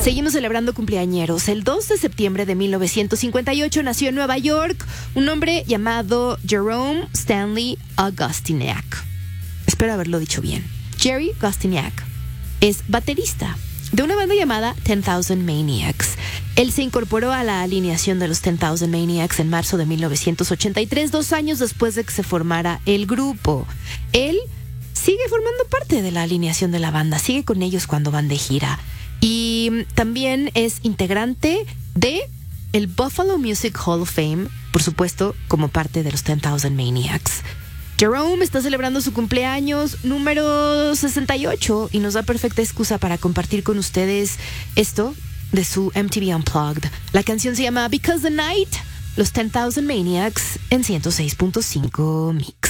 Seguimos celebrando cumpleañeros. El 2 de septiembre de 1958 nació en Nueva York un hombre llamado Jerome Stanley Augustiniak. Espero haberlo dicho bien. Jerry Augustiniak es baterista de una banda llamada 10,000 Maniacs. Él se incorporó a la alineación de los 10,000 Maniacs en marzo de 1983, 2 años después de que se formara el grupo. Él sigue formando parte de la alineación de la banda, sigue con ellos cuando van de gira. Y también es integrante de el Buffalo Music Hall of Fame, por supuesto, como parte de los 10,000 Maniacs. Jerome está celebrando su cumpleaños número 68 y nos da perfecta excusa para compartir con ustedes esto de su MTV Unplugged. La canción se llama Because the Night, los 10,000 Maniacs en 106.5 Mix.